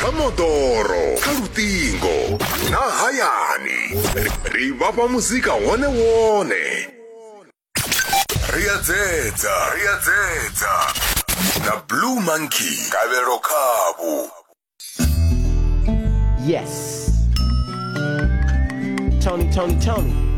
Kamodoro, Kalutingo, na Hayani. Ribaba muzika one. Riadzeta. Na Blue Monkey, Kabelo Kabu. Yes. Tony.